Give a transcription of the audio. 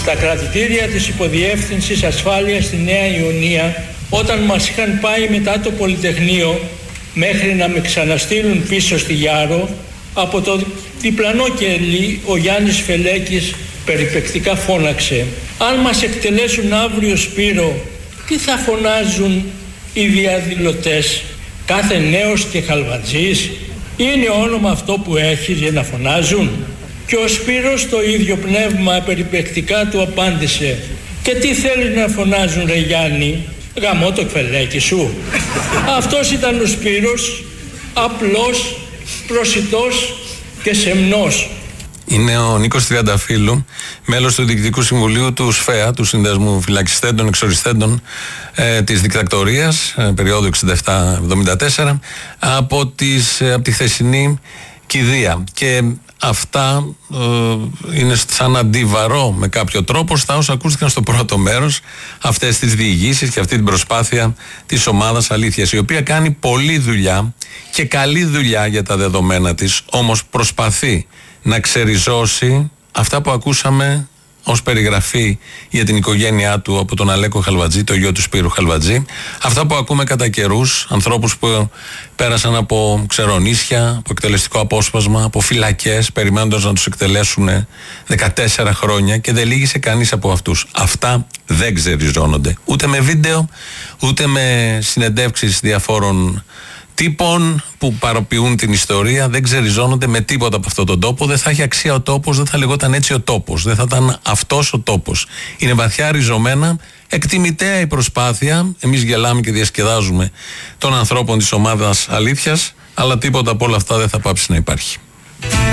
στα κρατητήρια της Υποδιεύθυνσης Ασφάλειας στη Νέα Ιωνία, όταν μας είχαν πάει μετά το Πολυτεχνείο μέχρι να με ξαναστείλουν πίσω στη Γιάρο, από το διπλανό κελί ο Γιάννης Φελέκης περιπεκτικά φώναξε: «Αν μας εκτελέσουν αύριο, Σπύρο, τι θα φωνάζουν οι διαδηλωτές? Κάθε νέος και χαλβατζής είναι όνομα αυτό που έχεις για να φωνάζουν?» Και ο Σπύρος το ίδιο πνεύμα περιπεκτικά του απάντησε: «Και τι θέλεις να φωνάζουν, ρε Γιάννη? Γαμώ το Φελέκι σου?» Αυτός ήταν ο Σπύρος, απλός, προσιτός και σεμνός. Είναι ο Νίκος Τριανταφύλλου, μέλος του Διοικητικού Συμβουλίου του ΣΦΕΑ, του Συνδέσμου Φυλακιστέντων Εξοριστέντων της Δικτατορίας, περίοδου 67-74, από τη χθεσινή κηδεία. Και αυτά είναι σαν αντίβαρο με κάποιο τρόπο στα όσα ακούστηκαν στο πρώτο μέρος, αυτές τις διηγήσεις και αυτή την προσπάθεια της ομάδας Αλήθειας, η οποία κάνει πολλή δουλειά και καλή δουλειά για τα δεδομένα της, όμως προσπαθεί να ξεριζώσει αυτά που ακούσαμε ως περιγραφή για την οικογένειά του από τον Αλέκο Χαλβατζή, το γιο του Σπύρου Χαλβατζή, αυτά που ακούμε κατά καιρούς, ανθρώπους που πέρασαν από ξερονίσια, από εκτελεστικό απόσπασμα, από φυλακές, περιμένοντας να τους εκτελέσουν 14 χρόνια και δεν λύγησε κανείς από αυτούς. Αυτά δεν ξεριζώνονται ούτε με βίντεο, ούτε με συνεντεύξεις διαφόρων τύπων που παροποιούν την ιστορία, δεν ξεριζώνονται με τίποτα από αυτόν τον τόπο. Δεν θα έχει αξία ο τόπος, δεν θα λεγόταν έτσι ο τόπος, δεν θα ήταν αυτός ο τόπος. Είναι βαθιά ριζωμένα, εκτιμητέα η προσπάθεια. Εμείς γελάμε και διασκεδάζουμε των ανθρώπων της ομάδας Αλήθειας, αλλά τίποτα από όλα αυτά δεν θα πάψει να υπάρχει.